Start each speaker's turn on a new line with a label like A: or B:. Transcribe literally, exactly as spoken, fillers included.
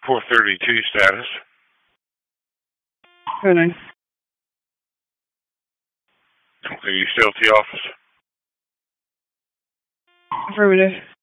A: four thirty-two status.
B: Very nice.
A: Are you still at the office?
B: Affirmative.